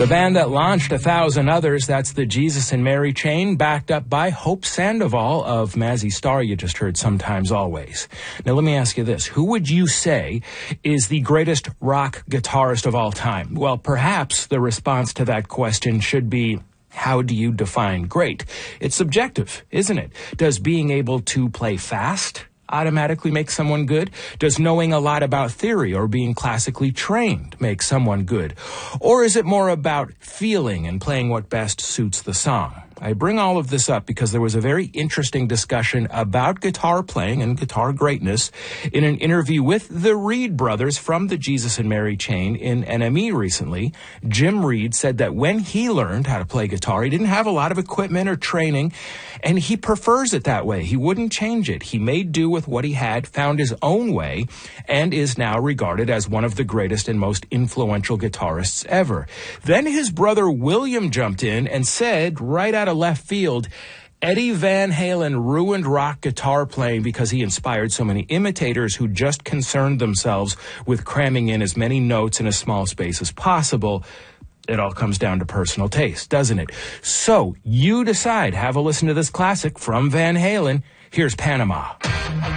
The band that launched 1,000 others, that's the Jesus and Mary Chain, backed up by Hope Sandoval of Mazzy Star, you just heard Sometimes Always. Now let me ask you this. Who would you say is the greatest rock guitarist of all time? Well, perhaps the response to that question should be, how do you define great? It's subjective, isn't it? Does being able to play fast automatically make someone good? Does knowing a lot about theory or being classically trained make someone good? Or is it more about feeling and playing what best suits the song? I bring all of this up because there was a very interesting discussion about guitar playing and guitar greatness in an interview with the Reed brothers from the Jesus and Mary Chain in NME recently. Jim Reed said that when he learned how to play guitar, he didn't have a lot of equipment or training, and he prefers it that way. He wouldn't change it. He made do with what he had, found his own way, and is now regarded as one of the greatest and most influential guitarists ever. Then his brother William jumped in and said, right out of left field, Eddie Van Halen ruined rock guitar playing because he inspired so many imitators who just concerned themselves with cramming in as many notes in a small space as possible. It all comes down to personal taste, doesn't it? So you decide. Have a listen to this classic from Van Halen. Here's Panama.